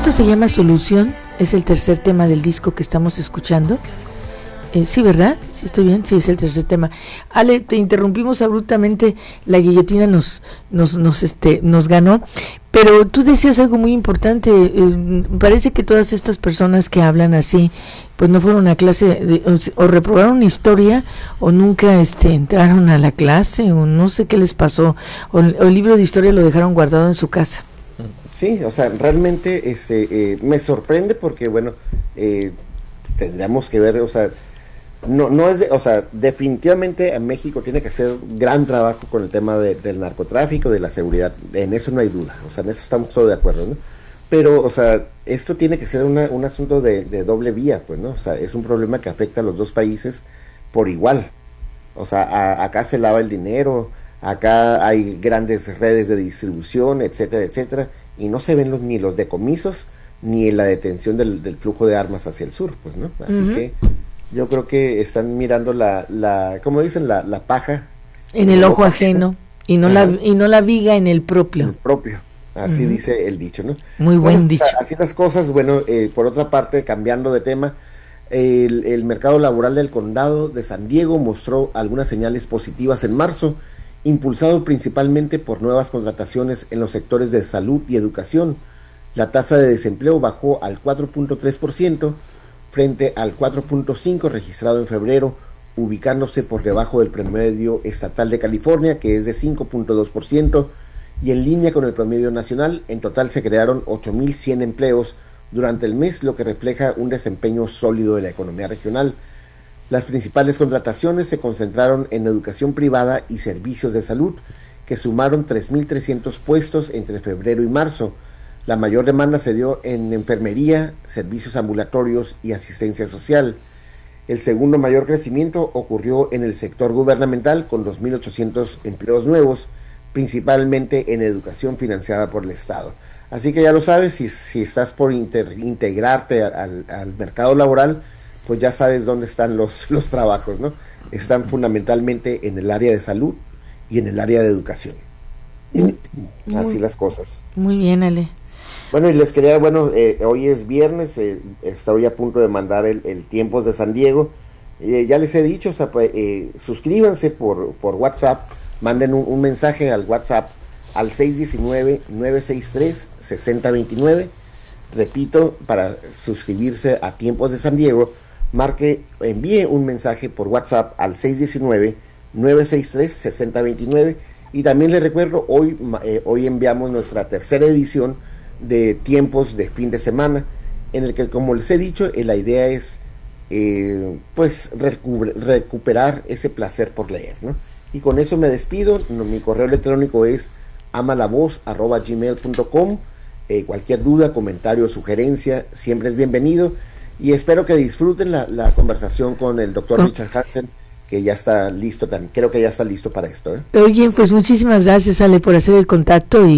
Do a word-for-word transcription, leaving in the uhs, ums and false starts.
Esto se llama Solución, es el tercer tema del disco que estamos escuchando. Eh, sí, ¿verdad? Sí, estoy bien, sí, es el tercer tema. Ale, te interrumpimos abruptamente, la guillotina nos nos nos este nos ganó, pero tú decías algo muy importante. Eh, parece que todas estas personas que hablan así, pues no fueron a clase de, o, o reprobaron historia o nunca este entraron a la clase o no sé qué les pasó, o, o el libro de historia lo dejaron guardado en su casa. Sí, o sea, realmente este, eh, me sorprende porque, bueno, eh, tendríamos que ver, o sea, no no es, de, o sea, definitivamente a México tiene que hacer gran trabajo con el tema de, del narcotráfico, de la seguridad, en eso no hay duda, o sea, en eso estamos todos de acuerdo, ¿no? Pero, o sea, esto tiene que ser una, un asunto de, de doble vía, pues, ¿no? O sea, es un problema que afecta a los dos países por igual, o sea, a, acá se lava el dinero, acá hay grandes redes de distribución, etcétera, etcétera, y no se ven los, ni los decomisos ni en la detención del, del flujo de armas hacia el sur, pues, ¿no? Así uh-huh. que yo creo que están mirando la, la ¿cómo dicen? La, la paja en el ojo ajeno y no la y no la viga en el propio. El propio, así uh-huh. dice el dicho, ¿no? Muy buen bueno, dicho. Así las cosas, bueno, eh, por otra parte, cambiando de tema, el, el mercado laboral del condado de San Diego mostró algunas señales positivas en marzo, impulsado principalmente por nuevas contrataciones en los sectores de salud y educación. La tasa de desempleo bajó al cuatro punto tres por ciento frente al cuatro punto cinco por ciento registrado en febrero, ubicándose por debajo del promedio estatal de California, que es de cinco punto dos por ciento, y en línea con el promedio nacional. En total se crearon ocho mil cien empleos durante el mes, lo que refleja un desempeño sólido de la economía regional. Las principales contrataciones se concentraron en educación privada y servicios de salud, que sumaron tres mil trescientos puestos entre febrero y marzo. La mayor demanda se dio en enfermería, servicios ambulatorios y asistencia social. El segundo mayor crecimiento ocurrió en el sector gubernamental, con dos mil ochocientos empleos nuevos, principalmente en educación financiada por el Estado. Así que ya lo sabes, si, si estás por inter, integrarte al, al mercado laboral, pues ya sabes dónde están los, los trabajos, ¿no? Están fundamentalmente en el área de salud y en el área de educación. Muy, Así las cosas. Muy bien, Ale. Bueno, y les quería, bueno, eh, hoy es viernes, eh, estoy a punto de mandar el, el Tiempos de San Diego. Eh, ya les he dicho, o sea, pues, eh, suscríbanse por, por WhatsApp, manden un, un mensaje al WhatsApp al seis uno nueve, nueve seis tres, seis cero dos nueve. Repito, para suscribirse a Tiempos de San Diego, marque, envíe un mensaje por WhatsApp al seis uno nueve, nueve seis tres, seis cero dos nueve. Y también les recuerdo, hoy, eh, hoy enviamos nuestra tercera edición de Tiempos de fin de semana, en el que, como les he dicho, eh, la idea es eh, pues recu- recuperar ese placer por leer, ¿no? Y con eso me despido. No, mi correo electrónico es amalavoz arroba gmail punto com. Eh, cualquier duda, comentario, sugerencia, siempre es bienvenido, y espero que disfruten la, la conversación con el doctor ¿Oh? Richard Hansen, que ya está listo también, creo que ya está listo para esto, ¿eh? Oye, pues muchísimas gracias, Ale, por hacer el contacto y